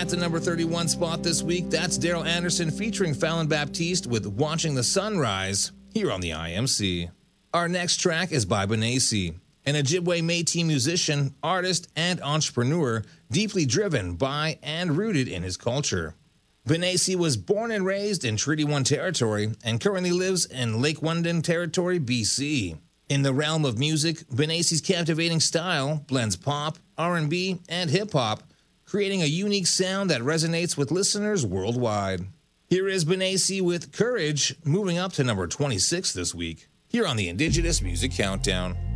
At the number 31 spot this week, that's Daryl Anderson featuring Fallon Baptiste with Watching the Sunrise here on the IMC. Our next track is by Benassi, an Ojibwe Métis musician, artist, and entrepreneur deeply driven by and rooted in his culture. Benassi was born and raised in Treaty 1 territory and currently lives in Lake London Territory, BC. In the realm of music, Benassi's captivating style blends pop, R&B, and hip-hop, creating a unique sound that resonates with listeners worldwide. Here is Benassi with Courage, moving up to number 26 this week, here on the Indigenous Music Countdown.